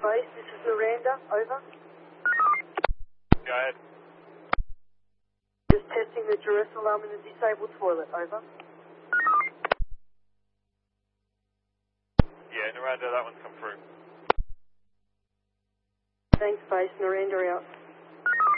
Base, this is Miranda, over. Go ahead. Just testing the duress alarm in the disabled toilet, over. Yeah, Miranda, that one's come through. Thanks, Base, Miranda out.